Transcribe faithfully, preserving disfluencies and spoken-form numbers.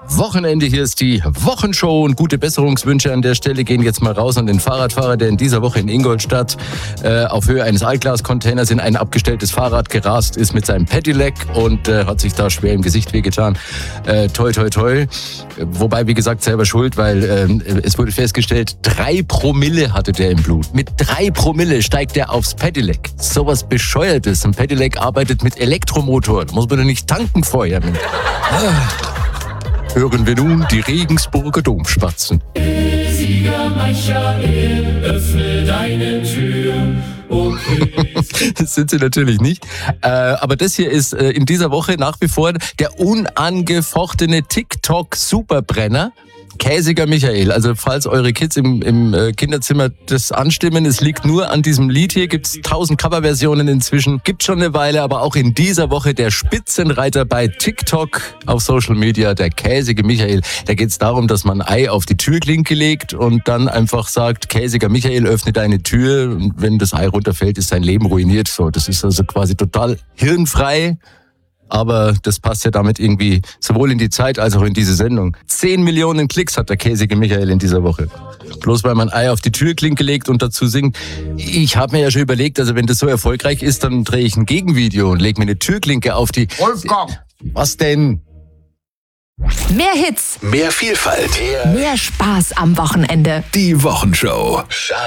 Wochenende, hier ist die Wochenshow und gute Besserungswünsche an der Stelle gehen jetzt mal raus an den Fahrradfahrer, der in dieser Woche in Ingolstadt äh, auf Höhe eines Altglas-Containers in ein abgestelltes Fahrrad gerast ist mit seinem Pedelec und äh, hat sich da schwer im Gesicht wehgetan. Äh, toi, toi, toi. Wobei, wie gesagt, selber schuld, weil äh, es wurde festgestellt, drei Promille hatte der im Blut. Mit drei Promille steigt der aufs Pedelec. Sowas Bescheuertes. Ein Pedelec arbeitet mit Elektromotor. Da muss man doch nicht tanken vorher. Ah. Hören wir nun die Regensburger Domspatzen. Sieger Michael, öffne deine Tür. Okay. Das sind sie natürlich nicht. Äh, aber das hier ist äh, in dieser Woche nach wie vor der unangefochtene TikTok-Superbrenner. Käsiger Michael, also falls eure Kids im, im Kinderzimmer das anstimmen, es liegt nur an diesem Lied hier, gibt's tausend Coverversionen inzwischen, gibt schon eine Weile, aber auch in dieser Woche der Spitzenreiter bei TikTok auf Social Media, der Käsige Michael. Da geht's darum, dass man ein Ei auf die Türklinke legt und dann einfach sagt, Käsiger Michael, öffne deine Tür und wenn das Ei runterfällt, ist sein Leben ruiniert. So, das ist also quasi total hirnfrei. Aber das passt ja damit irgendwie sowohl in die Zeit als auch in diese Sendung. Zehn Millionen Klicks hat der Käsige Michael in dieser Woche. Bloß weil man Ei auf die Türklinke legt und dazu singt. Ich habe mir ja schon überlegt, also wenn das so erfolgreich ist, dann drehe ich ein Gegenvideo und lege mir eine Türklinke auf die... Wolfgang! Was denn? Mehr Hits, Mehr Vielfalt. mehr Spaß am Wochenende. Die Wochenshow.